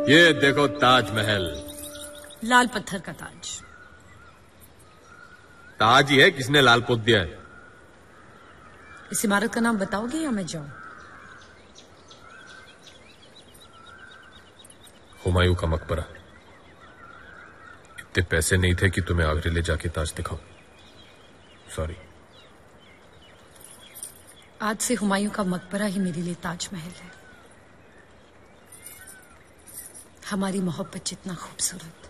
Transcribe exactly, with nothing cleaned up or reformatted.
ये देखो ताजमहल। लाल पत्थर का ताज। ताज ही है, किसने लाल पोत दिया है? इस इमारत का नाम बताओगे या मैं जाऊं? हुमायूं का मकबरा। इतने पैसे नहीं थे कि तुम्हें आगरे ले जाके ताज दिखाऊं। सॉरी। आज से हुमायूं का मकबरा ही मेरे लिए ताजमहल है। हमारी मोहब्बत जितना खूबसूरत